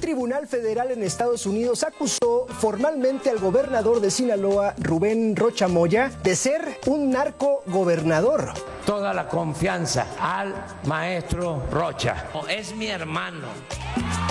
tribunal federal en Estados Unidos acusó formalmente al gobernador de Sinaloa, Rubén Rocha Moya, de ser un narcogobernador. Toda la confianza al maestro Rocha. Es mi hermano.